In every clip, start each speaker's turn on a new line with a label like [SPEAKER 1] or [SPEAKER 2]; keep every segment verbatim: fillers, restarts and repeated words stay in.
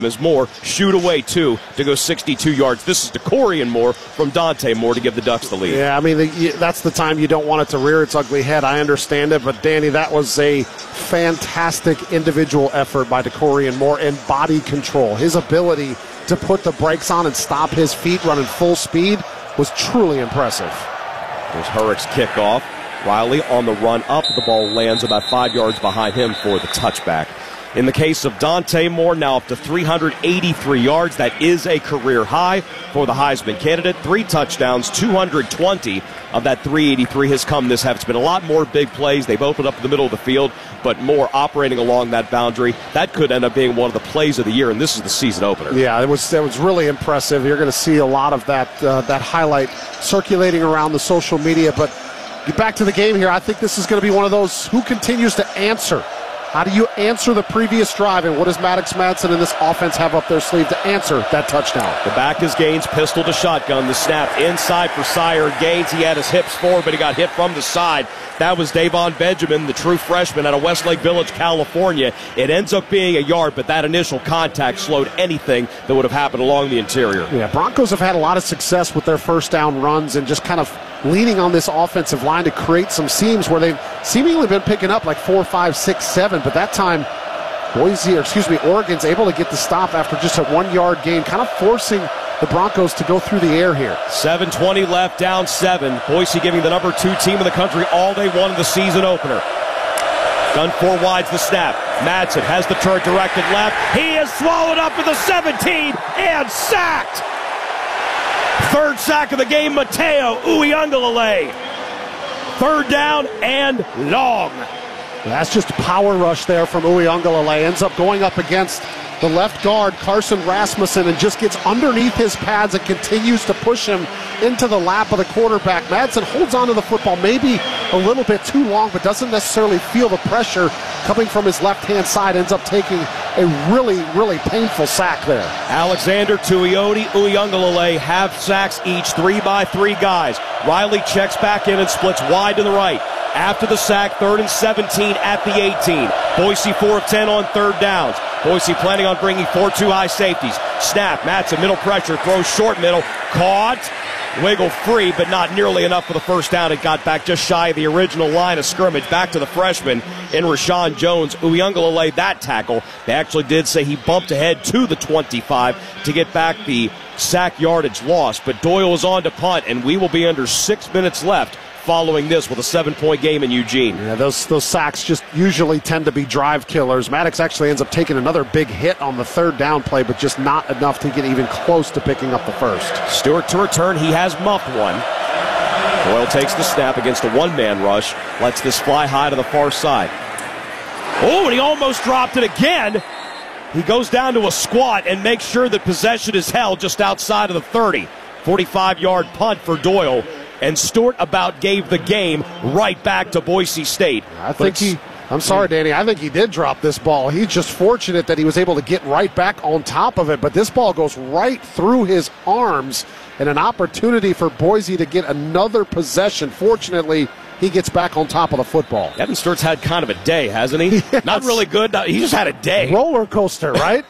[SPEAKER 1] as Moore shoot away two to go sixty-two yards. This is DeCorian Moore from Dante Moore to give the Ducks the lead.
[SPEAKER 2] Yeah, I mean, the, that's the time you don't want it to rear its ugly head. I understand it, but Danny, that was a fantastic individual effort by DeCorian Moore and body control. His ability to put the brakes on and stop his feet running full speed was truly impressive.
[SPEAKER 1] There's Hurrick's kickoff. Riley on the run up. The ball lands about five yards behind him for the touchback. In the case of Dante Moore, now up to three hundred eighty-three yards. That is a career high for the Heisman candidate. Three touchdowns, two hundred twenty of that three eighty-three has come this half. It's been a lot more big plays. They've opened up the middle of the field, but Moore operating along that boundary. That could end up being one of the plays of the year, and this is the season opener.
[SPEAKER 2] Yeah, it was it was really impressive. You're going to see a lot of that uh, that highlight circulating around the social media. But get back to the game here. I think this is going to be one of those who continues to answer. How do you answer the previous drive, and what does Maddox Madsen and this offense have up their sleeve to answer that touchdown?
[SPEAKER 1] The back is Gaines, pistol to shotgun. The snap inside for Sire. Gaines, he had his hips forward, but he got hit from the side. That was Davon Benjamin, the true freshman out of Westlake Village, California. It ends up being a yard, but that initial contact slowed anything that would have happened along the interior.
[SPEAKER 2] Yeah, Broncos have had a lot of success with their first down runs and just kind of leaning on this offensive line to create some seams where they've seemingly been picking up like four, five, six, seven, but that time Boise, or excuse me, Oregon's able to get the stop after just a one-yard gain, kind of forcing the Broncos to go through the air here.
[SPEAKER 1] seven twenty left, down seven. Boise giving the number two team in the country all they won in the season opener. Gun four wide's the snap. Madsen has the turret directed left. He is swallowed up at the seventeen and sacked. Third sack of the game, Mateo Uiagalelei. Third down and long.
[SPEAKER 2] That's just a power rush there from Uiagalelei. Ends up going up against the left guard, Carson Rasmussen, and just gets underneath his pads and continues to push him into the lap of the quarterback. Madsen holds onto the football maybe a little bit too long, but doesn't necessarily feel the pressure coming from his left-hand side. Ends up taking a really, really painful sack there.
[SPEAKER 1] Alexander Tuioti, Uiagalelei, half sacks each, three by three guys. Riley checks back in and splits wide to the right. After the sack, third and seventeen at the eighteen. Boise four of ten on third downs. Boise planning on bringing four two high safeties. Snap, Madsen, middle pressure, throws short middle, caught, wiggle free, but not nearly enough for the first down. It got back just shy of the original line of scrimmage, back to the freshman in Rashawn Jones. Uiagalelei, that tackle. They actually did say he bumped ahead to the twenty-five to get back the sack yardage loss, but Doyle is on to punt, and we will be under six minutes left following this with a seven-point game in Eugene.
[SPEAKER 2] Yeah, those those sacks just usually tend to be drive killers. Maddox actually ends up taking another big hit on the third down play, but just not enough to get even close to picking up the first.
[SPEAKER 1] Stewart to return. He has muffed one. Doyle takes the snap against a one-man rush. Lets this fly high to the far side. Oh, and he almost dropped it again. He goes down to a squat and makes sure that possession is held just outside of the thirty. forty-five-yard punt for Doyle. And Stewart about gave the game right back to Boise State.
[SPEAKER 2] I think he, I'm sorry, Danny, I think he did drop this ball. He's just fortunate that he was able to get right back on top of it, but this ball goes right through his arms, and an opportunity for Boise to get another possession. Fortunately, he gets back on top of the football.
[SPEAKER 1] Evan Stewart's had kind of a day, hasn't he? Yes. Not really good. He just had a day.
[SPEAKER 2] Roller coaster, right?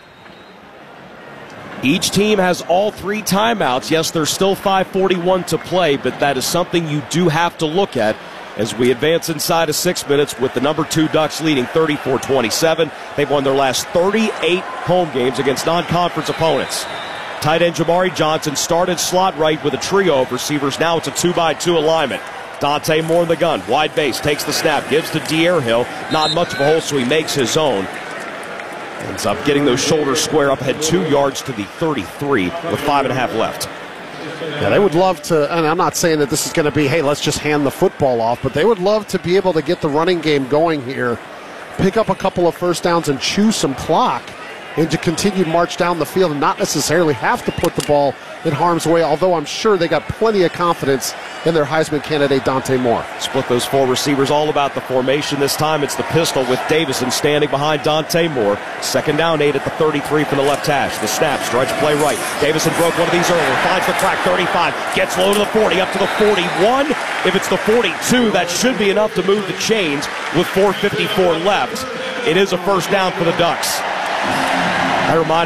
[SPEAKER 1] Each team has all three timeouts. Yes, there's still five forty-one to play, but that is something you do have to look at as we advance inside of six minutes with the number two Ducks leading thirty-four twenty-seven. They've won their last thirty-eight home games against non-conference opponents. Tight end Jamari Johnson started slot right with a trio of receivers. Now it's a two by two alignment. Dante Moore in the gun. Wide base, takes the snap, gives to De'Air Hill. Not much of a hole, so he makes his own. Ends up getting those shoulders square up, had two yards to the thirty-three with five and a half left.
[SPEAKER 2] Yeah, they would love to, and I'm not saying that this is going to be, hey, let's just hand the football off, but they would love to be able to get the running game going here, pick up a couple of first downs and chew some clock, and to continue to march down the field and not necessarily have to put the ball in harm's way, although I'm sure they got plenty of confidence in their Heisman candidate, Dante Moore.
[SPEAKER 1] Split those four receivers, all about the formation. This time it's the pistol with Davison standing behind Dante Moore. Second down, eight at the thirty-three from the left hash. The snap, stretch play right. Davison broke one of these earlier, finds the crack, thirty-five, gets low to the forty, up to the forty-one. If it's the forty-two, that should be enough to move the chains with four fifty-four left. It is a first down for the Ducks. I remind